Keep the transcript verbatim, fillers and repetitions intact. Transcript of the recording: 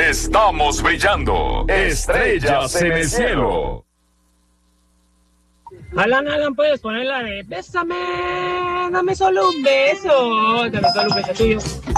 Estamos brillando. Estrellas en el cielo. Alan, Alan, puedes poner la de Bésame, dame solo un beso. Dame solo un beso tuyo.